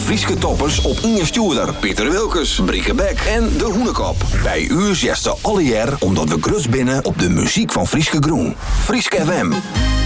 Frieske toppers op Inge Stuurder, Pieter Wilkes, Brieke Beck en De Hoenekop. Bij u zesde alle jaar omdat we grut binnen op de muziek van Frieske Groen. Frieske FM.